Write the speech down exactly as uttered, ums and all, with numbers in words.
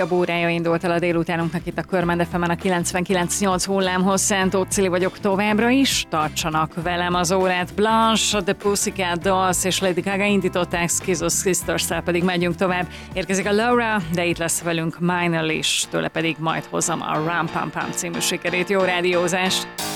újabb órája indult el a délutánunknak itt a Körmend ef emen a kilencvenkilenc nyolc hullámhoz. Szentó Cili vagyok továbbra is. Tartsanak velem az órát. Blanche, The Pussycat Dolls és Lady Gaga indították, Schizo Sisters-szel pedig megyünk tovább. Érkezik a Laura, de itt lesz velünk Minor is, tőle pedig majd hozom a Ram Pam Pam című sikerét. Jó rádiózást!